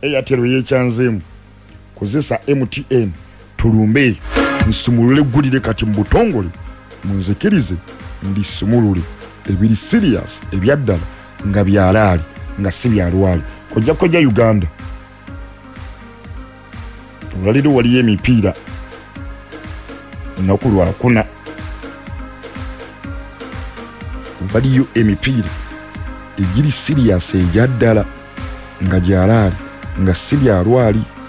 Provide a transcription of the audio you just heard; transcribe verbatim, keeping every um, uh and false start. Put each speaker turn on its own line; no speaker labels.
Airtel yechanzemu kozesa M T N tulumbe nsumulule gulire kati mbutongole munzikirize ndi sumulule ebiri serious ebyaddala nga byalali nga si byalwali kojja kojja Uganda waliro wali emipiira nakulwa kuna waliyo emipiira egiri serious ebyaddala nga gyalali nga si byalwali